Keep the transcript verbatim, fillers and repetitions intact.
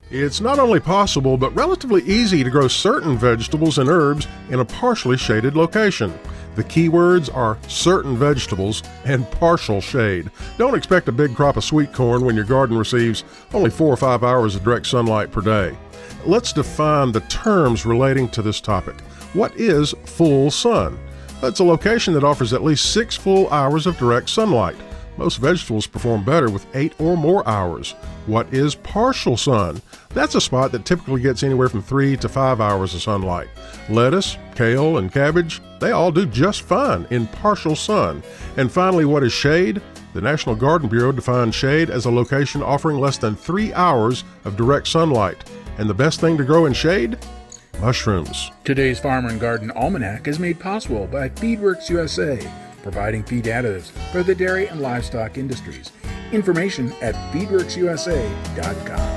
It's not only possible, but relatively easy to grow certain vegetables and herbs in a partially shaded location. The key words are certain vegetables and partial shade. Don't expect a big crop of sweet corn when your garden receives only four or five hours of direct sunlight per day. Let's define the terms relating to this topic. What is full sun? It's a location that offers at least six full hours of direct sunlight. Most vegetables perform better with eight or more hours. What is partial sun? That's a spot that typically gets anywhere from three to five hours of sunlight. Lettuce, kale, and cabbage, they all do just fine in partial sun. And finally, what is shade? The National Garden Bureau defines shade as a location offering less than three hours of direct sunlight. And the best thing to grow in shade? Mushrooms. Today's Farmer and Garden Almanac is made possible by FeedWorks U S A, providing feed additives for the dairy and livestock industries. Information at feed works u s a dot com.